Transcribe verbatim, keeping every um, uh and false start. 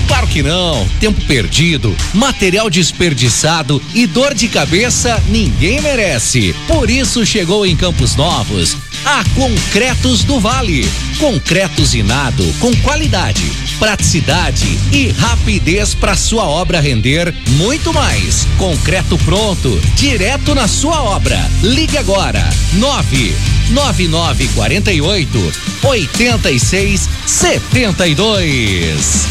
Claro que não. Tempo perdido, material desperdiçado e dor de cabeça ninguém merece. Por isso chegou em Campos Novos a Concretos do Vale. Concreto usinado com qualidade, praticidade e rapidez para sua obra render muito mais. Concreto pronto, direto na sua obra. Ligue agora, nove nove nove quatro oito, oito seis sete dois.